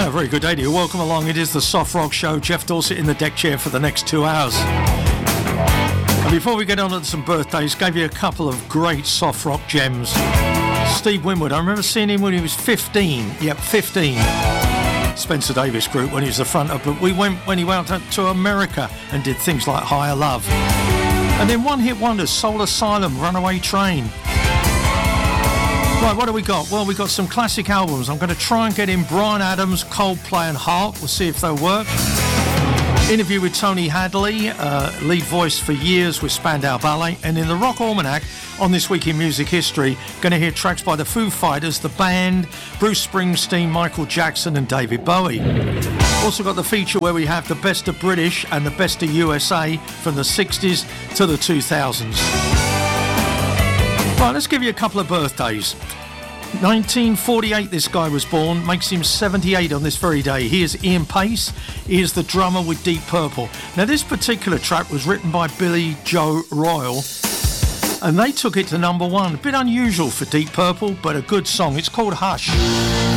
Very good day to you. Welcome along. It is the Soft Rock Show. Jeff Dorset in the deck chair for the next 2 hours. And before we get on to some birthdays, gave you a couple of great soft rock gems. Steve Winwood, I remember seeing him when he was 15. Yep, 15. Spencer Davis Group when he was the fronter, but we went when he went to America and did things like Higher Love. And then one hit wonders, Soul Asylum, Runaway Train. Right, what do we got? Well, we got some classic albums. I'm going to try and get in Bryan Adams, Coldplay and Heart. We'll see if they'll work. Interview with Tony Hadley, lead voice for years with Spandau Ballet. And in the Rock Almanac, on This Week in Music History, going to hear tracks by the Foo Fighters, The Band, Bruce Springsteen, Michael Jackson and David Bowie. Also got the feature where we have the best of British and the best of USA from the 60s to the 2000s. Right, let's give you a couple of birthdays. 1948 this guy was born, makes him 78 on this very day. He is Ian Pace. He is the drummer with Deep Purple. Now this particular track was written by Billy Joe Royal and they took it to number 1. A bit unusual for Deep Purple, but a good song. It's called Hush.